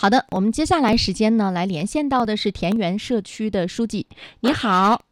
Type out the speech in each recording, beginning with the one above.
好的，我们接下来时间呢，来连线到的是田园社区的书记。你好，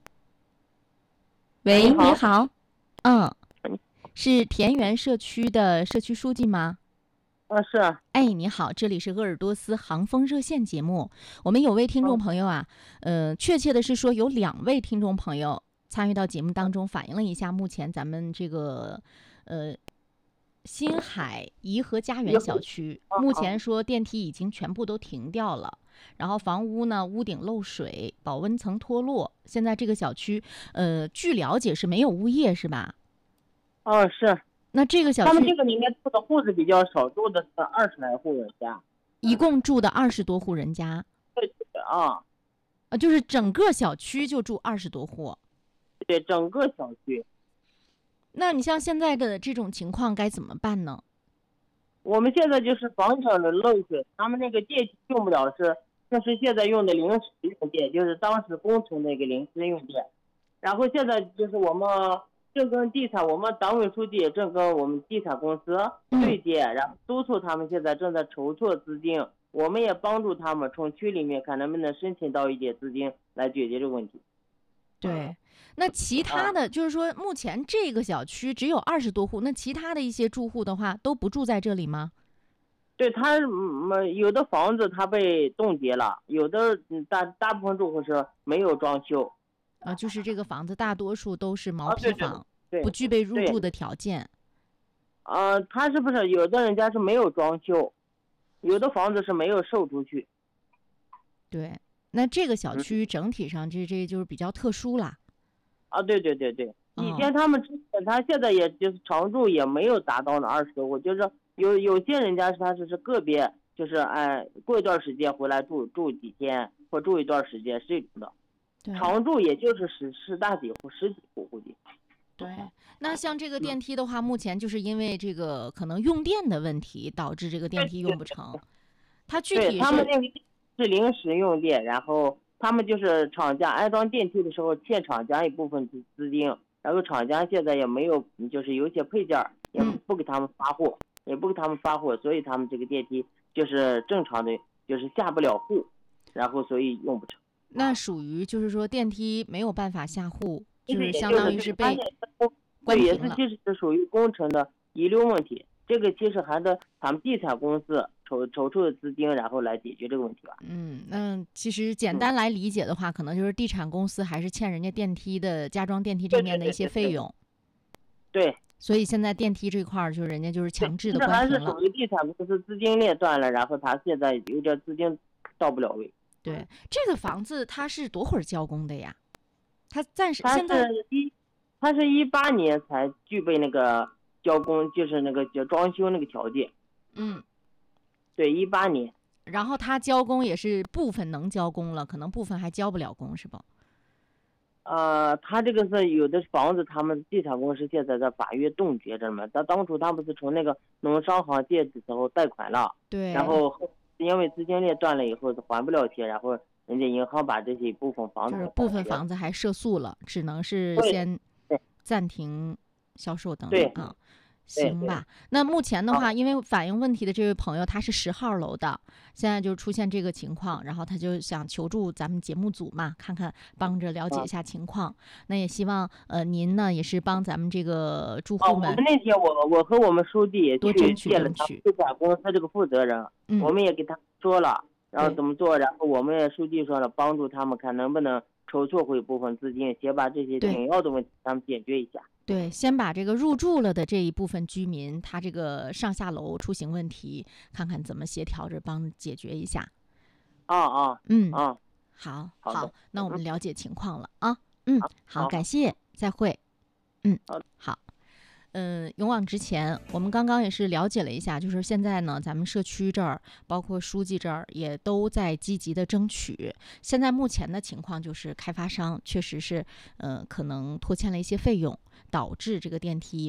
喂，你好，嗯，是田园社区的社区书记吗？ 是啊。 哎，你好，这里是鄂尔多斯航风热线节目。我们有位听众朋友啊，确切的是说有2位听众朋友参与到节目当中，反映了一下目前咱们这个新海颐和家园小区，目前说电梯已经全部都停掉了，然后房屋呢屋顶漏水，保温层脱落。现在这个小区，据了解是没有物业是吧？ 是。 那这个小区他们这个里面住的户子比较少，住的是20来户人家。 一共住的20多户人家。 对啊。 就是整个小区就住20多户。 对，整个小区。 那你像现在的这种情况该怎么办呢？ 我们现在就是房顶的漏水，他们那个电梯用不了，就是现在用的临时用电，就是当时工程那个临时用电。然后现在就是我们正跟地产，我们党委书记也正跟我们地产公司对接，然后督促他们现在正在筹措资金，我们也帮助他们从区里面看能不能申请到一些资金来解决这个问题。 对，那其他的就是说，目前这个小区只有20多户，那其他的一些住户的话都不住在这里吗？ 对，他有的房子它被冻结了，有的大部分住户是没有装修。 就是这个房子大多数都是毛坯房， 对， 不具备入住的条件。 他是不是有的人家是没有装修，有的房子是没有售出去。 对，那这个小区整体上这就是比较特殊啦。 对，以前他现在也就是常住也没有达到那20多户，就是有些人家他是个别，就是过一段时间回来住几天或住一段时间是这种的。常住也就是十几户估计。 对，那像这个电梯的话，目前就是因为这个可能用电的问题导致这个电梯用不成。它具体是他们那个是临时用电，然后他们就是厂家安装电梯的时候欠厂家一部分资金，然后厂家现在也没有，就是有些配件也不给他们发货，所以他们这个电梯就是正常的就是下不了户，然后所以用不成。 那属于就是说电梯没有办法下户，就是相当于是被关停了。 其实是属于工程的遗留问题，这个其实还得他们地产公司筹措的资金，然后来解决这个问题吧。 那其实简单来理解的话，可能就是地产公司还是欠人家电梯的加装电梯这面的一些费用。 对。 所以现在电梯这块就是人家就是强制的关停了。 还是属于地产公司资金链断了，然后他现在有点资金到不了位。 对，这个房子它是多会儿交工的呀？它暂时现在他是18年才具备那个交工，就是那个叫装修那个条件。对，18年。 然后他交工也是部分能交工了，可能部分还交不了工，是不？ 他这个是有的房子，他们地产公司现在在法院冻结着嘛。他当初他不是从那个农商行借的时候贷款了， 对， 然后因为资金链断了以后还不了钱，然后人家银行把这些部分房子， 就是部分房子还涉诉了，只能是先暂停销售等等啊。行吧，那目前的话，因为反映问题的这位朋友他是10号楼的，现在就出现这个情况，然后他就想求助咱们节目组嘛，看看帮着了解一下情况。那也希望您呢也是帮咱们这个住户们。 我们那天我和我们书记也多争取见了他们地产公司这个负责人，我们也给他说了，然后怎么做，然后我们也书记说了，帮助他们看能不能筹措回部分资金，先把这些紧要的问题咱们解决一下。 对，先把这个入住了的这一部分居民，他这个上下楼出行问题，看看怎么协调着帮解决一下。 好， 那我们了解情况了啊。好，感谢，再会。好。勇往直前，我们刚刚也是了解了一下，就是现在呢，咱们社区这儿，包括书记这儿，也都在积极的争取。现在目前的情况就是，开发商确实是，可能拖欠了一些费用，导致这个电梯